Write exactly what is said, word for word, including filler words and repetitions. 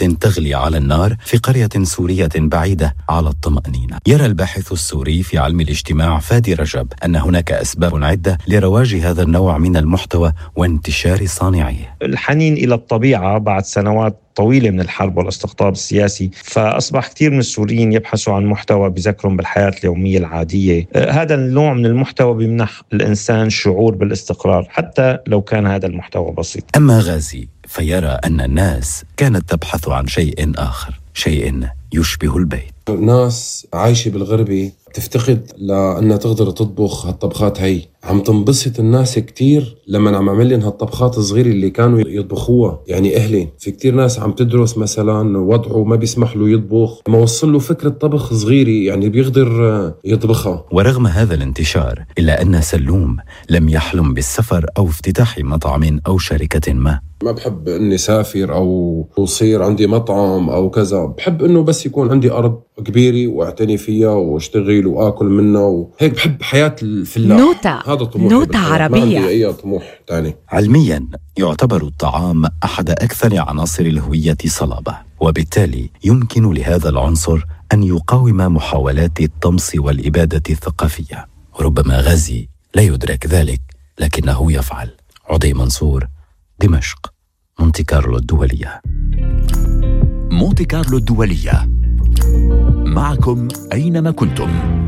تغلي على النار في قرية سورية بعيدة على الطمأنينة. يرى الباحث السوري في علم الاجتماع فادي رجب أن هناك أسباب عدة لرواج هذا النوع من المحتوى وانتشار صانعيه. الحنين إلى الطبيعة بعد سنوات طويلة من الحرب والاستقطاب السياسي، فأصبح كثير من السوريين يبحثوا عن محتوى بذكرهم بالحياة اليومية العادية. هذا النوع من المحتوى بيمنح الإنسان شعور بالاستقرار حتى لو كان هذا المحتوى بسيط. أما غازي فيرى أن الناس كانت تبحث عن شيء آخر، شيء يشبه البيت. الناس عايشة بالغربة تفتقد لأنها تقدر تطبخ هالطبخات هاي. عم تنبسط الناس كتير لما عم عمل لهم هالطبخات الصغيرة اللي كانوا يطبخوها، يعني أهلين. في كتير ناس عم تدرس مثلا وضعه ما بيسمح له يطبخ، ما وصل له فكرة طبخ صغيرة يعني بيقدر يطبخها. ورغم هذا الانتشار إلا أن سلوم لم يحلم بالسفر أو افتتاح مطعم أو شركة ما. ما بحب إني سافر أو يصير عندي مطعم أو كذا، بحب إنه بس يكون عندي أرض كبيرة وأعتني فيها واشتغل وآكل منها وهيك. بحب حياة الفلاح. نوتة هذا طموحي، نوتة عربية. ما عندي أي طموح تاني. علميا يعتبر الطعام أحد أكثر عناصر الهوية صلابة، وبالتالي يمكن لهذا العنصر أن يقاوم محاولات الطمس والإبادة الثقافية. ربما غازي لا يدرك ذلك لكنه يفعل. عدي منصور، دمشق، مونتي كارلو الدولية. مونتي كارلو الدولية، معكم أينما كنتم.